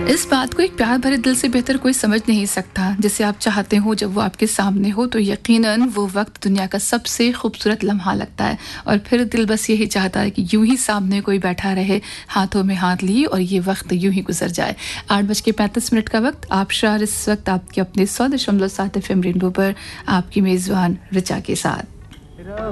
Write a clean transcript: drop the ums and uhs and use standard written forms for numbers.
इस बात को एक प्यार भरे दिल से बेहतर कोई समझ नहीं सकता। जिसे आप चाहते हो जब वो आपके सामने हो तो यकीनन वो वक्त दुनिया का सबसे खूबसूरत लम्हा लगता है। और फिर दिल बस यही चाहता है कि यूं ही सामने कोई बैठा रहे, हाथों में हाथ लिए और ये वक्त यूं ही गुजर जाए। 8:35 का वक्त। आप शार इस वक्त आपके अपने 100.7 FM रेनबो पर आपकी मेज़बान रिचा के साथ।